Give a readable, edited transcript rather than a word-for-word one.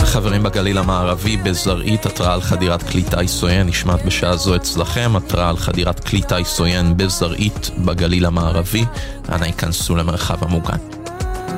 חברים בגליל המערבי, בזרעית התראה על חדירת כלי טיס עוין נשמעת בשעה זו אצלכם. התראה על חדירת כלי טיס עוין בזרעית בגליל המערבי, אנא ייכנסו למרחב המוגן.